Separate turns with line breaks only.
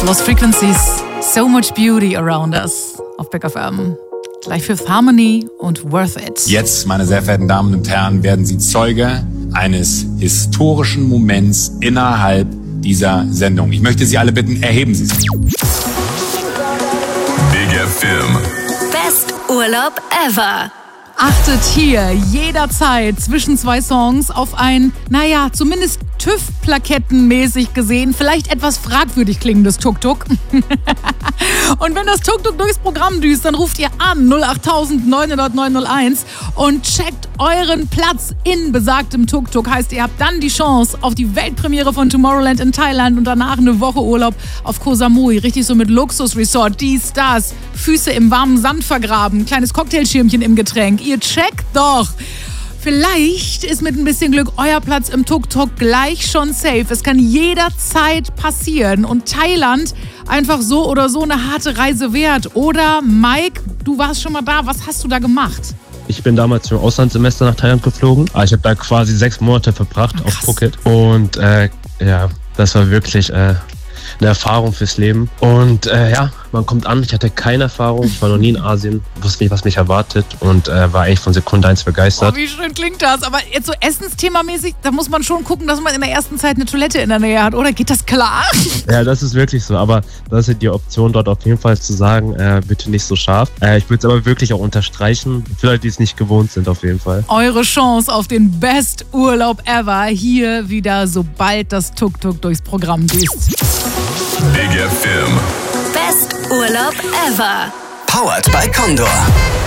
Lost Frequencies, So Much Beauty Around Us auf Big FM. Gleich Fifth Harmony und Worth It.
Jetzt, meine sehr verehrten Damen und Herren, werden Sie Zeuge eines historischen Moments innerhalb dieser Sendung. Ich möchte Sie alle bitten, erheben Sie sich.
Big FM.
Best Urlaub ever.
Achtet hier jederzeit zwischen zwei Songs auf ein, zumindest TÜV-Plakettenmäßig gesehen, vielleicht etwas fragwürdig klingendes Tuk-Tuk. Und wenn das Tuk-Tuk durchs Programm düst, dann ruft ihr an 08000 900 901 und checkt euren Platz in besagtem Tuk-Tuk. Heißt, ihr habt dann die Chance auf die Weltpremiere von Tomorrowland in Thailand und danach eine Woche Urlaub auf Koh Samui. Richtig so mit Luxusresort, dies, das, Füße im warmen Sand vergraben, kleines Cocktailschirmchen im Getränk. Ihr checkt doch. Vielleicht ist mit ein bisschen Glück euer Platz im Tuk-Tuk gleich schon safe. Es kann jederzeit passieren. Und Thailand einfach so oder so eine harte Reise wert. Oder Mike, du warst schon mal da. Was hast du da gemacht?
Ich bin damals zum Auslandssemester nach Thailand geflogen. Ich habe da quasi 6 Monate verbracht auf Phuket. Und das war wirklich eine Erfahrung fürs Leben. Und man kommt an, ich hatte keine Erfahrung, ich war noch nie in Asien, wusste nicht, was mich erwartet und war eigentlich von Sekunde 1 begeistert.
Oh, wie schön klingt das, aber jetzt so Essensthemamäßig, da muss man schon gucken, dass man in der ersten Zeit eine Toilette in der Nähe hat, oder? Geht das klar?
Ja, das ist wirklich so, aber das ist die Option dort auf jeden Fall zu sagen, bitte nicht so scharf. Ich würde es aber wirklich auch unterstreichen, für Leute, die es nicht gewohnt sind auf jeden Fall.
Eure Chance auf den Best Urlaub ever hier wieder, sobald das Tuk-Tuk durchs Programm düst.
Big FM.
Best Urlaub ever.
Powered by Condor.